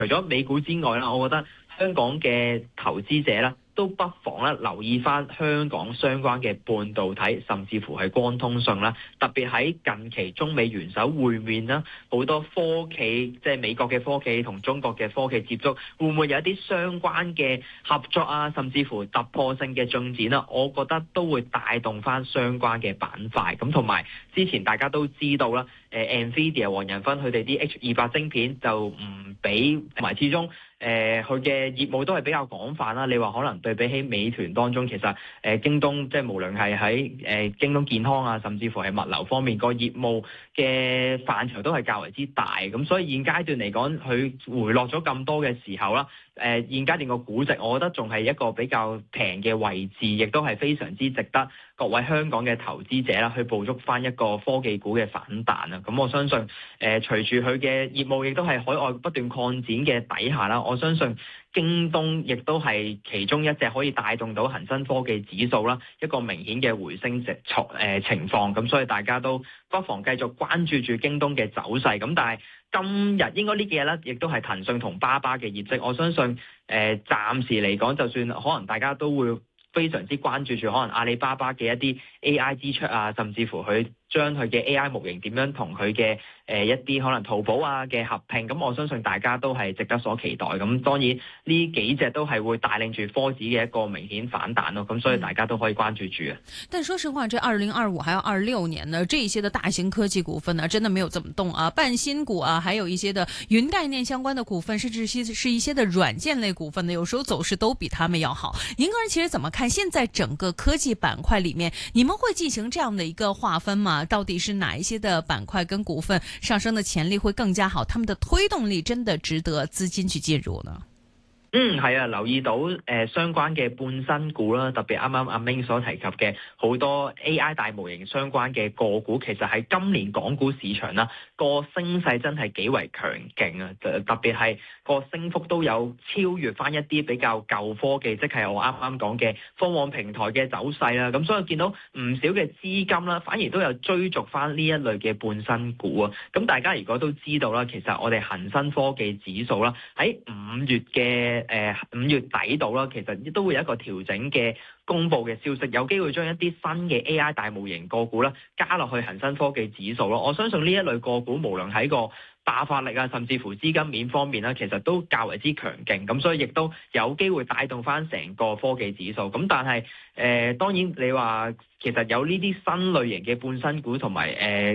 除咗美股之外啦，我覺得香港嘅投資者啦，都不妨咧留意翻香港相關嘅半導體，甚至乎係光通訊啦。特別喺近期中美元首會面啦，好多科企即係美國嘅科企同中國嘅科企接觸，會唔會有一啲相關嘅合作啊，甚至乎突破性嘅進展啦？我覺得都會帶動翻相關嘅板塊。咁同埋之前大家都知道啦，NVIDIA 黃仁勳佢哋啲 H28晶片就唔俾，同埋始終佢嘅業務都係比較廣泛啦。你話可能對比起美團當中，其實京東即係無論係喺京東健康啊，甚至乎係物流方面個業務嘅範疇都係較為之大。咁所以現階段嚟講，佢回落咗咁多嘅時候啦，現階段個估值，我覺得仲係一個比較平嘅位置，亦都係非常之值得各位香港嘅投資者啦去捕捉翻一個科技股嘅反彈啊！咁我相信隨住佢嘅業務亦都係海外不斷擴展嘅底下啦，我相信京東亦都係其中一隻可以帶動到恒生科技指數啦一個明顯嘅回升情況。咁所以大家都不妨繼續關注住京東嘅走勢。咁但係今日應該呢幾日咧，亦都係騰訊同巴巴嘅業績。我相信暫時嚟講，就算可能大家都會非常之關注住可能阿里巴巴嘅一啲 AI 支出啊，甚至乎佢將佢嘅 AI 模型點樣同佢嘅一啲可能淘寶啊嘅合併，咁我相信大家都係值得所期待。咁當然呢幾隻都係會帶領住科指嘅一個明顯反彈咯。咁所以大家都可以關注住啊。 但說實話，這2025還有26年呢，這一些的大型科技股份呢，真的沒有怎麼動啊。半新股啊，還有一些的雲概念相關的股份，甚至是一些的軟件類股份呢，有時候走勢都比他們要好。您個人其實怎麼看現在整個科技板塊裡面，你們會進行這樣的一個劃分嗎？到底是哪一些的板塊跟股份上升的潛力會更加好？他們的推動力真的值得資金去介入呢？ 係啊，留意到相關嘅半新股啦，特別啱啱阿明所提及嘅好多 AI 大模型相關嘅個股，其實喺今年港股市場啦個升勢真係幾為強勁啊！特別係個升幅都有超越翻一啲比較舊科技，即係我啱啱講嘅科網平台嘅走勢啦。咁所以見到唔少嘅資金啦，反而都有追逐翻呢一類嘅半新股啊！咁大家如果都知道啦，其實我哋恒生科技指數啦喺5月底度啦，其實亦都會有一個調整嘅公佈嘅消息，有機會將一啲新嘅 AI 大模型個股啦加落去恒生科技指數咯。我相信呢一類個股無論喺個爆發力啊，甚至乎資金面方面啦，其實都較為之強勁，咁所以亦都有機會帶動翻成個科技指數。咁但係當然你話其實有呢啲新類型嘅半新股同埋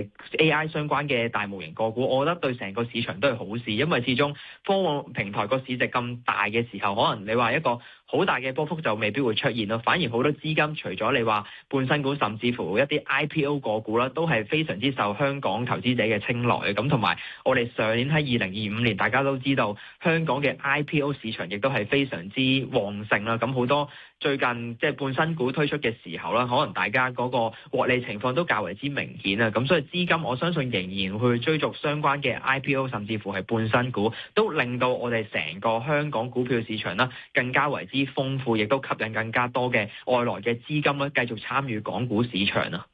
AI 相關嘅大模型個股，我覺得對成個市場都係好事，因為始終科網平台個市值咁大嘅時候，可能你話一個好大嘅波幅就未必會出現咯。反而好多資金除咗你話半新股，甚至乎一啲 IPO 個股啦，都係非常之受香港投資者嘅青睞嘅。咁同埋我哋上年喺2025年，大家都知道香港嘅 IPO 市場亦都係非常之旺盛啦。咁好多最近即係半新股推出嘅時候啦，可能大家嗰個獲利情況都較為之明顯啊。咁所以資金我相信仍然會追逐相關嘅 IPO，甚至乎係半新股，都令到我哋成個香港股票市場啦更加為之豐富，亦都吸引更加多嘅外來嘅資金咧繼續參與港股市場啊。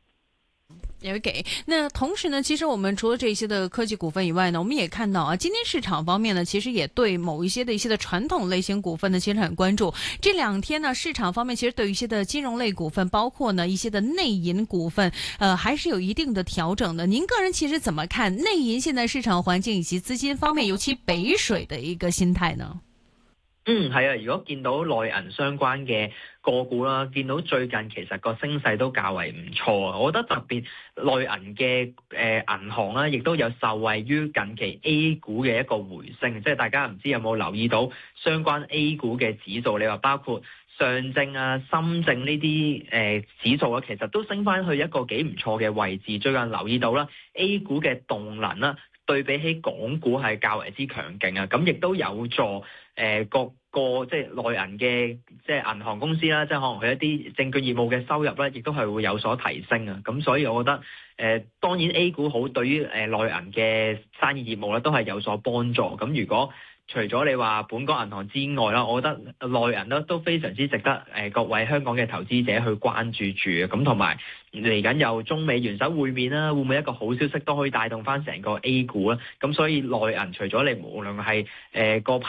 OK， 那同時呢，其實我們除了這些的科技股份以外呢，我們也看到啊，今天市場方面呢，其實也對某一些的傳統類型股份呢，其實很關注。這兩天呢，市場方面其實對於一些的金融類股份，包括呢一些的內銀股份，還是有一定的調整的。您個人其實怎麼看內銀現在市場環境以及資金方面，尤其北水的一個心態呢？ 係啊，如果見到內銀相關嘅個股啦，見到最近其實個升勢都較為唔錯啊！我覺得特別內銀嘅銀行啦，亦都有受惠於近期 A 股嘅一個回升，即係大家唔知有冇留意到相關 A 股嘅指數，你話包括上證啊、深證呢啲指數啊，其實都升翻去一個幾唔錯嘅位置。最近留意到啦 ，A 股嘅動能啦，對比起港股係較為之強勁啊！咁亦都有助各個即係內銀嘅即係銀行公司啦，即係可能佢一啲證券業務嘅收入咧，亦都係會有所提升啊！咁所以我覺得當然 A 股好對於內銀嘅生意業務咧都係有所幫助。咁如果除咗你話本港銀行之外啦，我覺得內銀咧都非常之值得各位香港嘅投資者去關注住嘅。咁同埋嚟緊有中美元首會面啦，會唔會一個好消息都可以帶動翻成個 A 股啦？咁所以內銀除咗你無論係個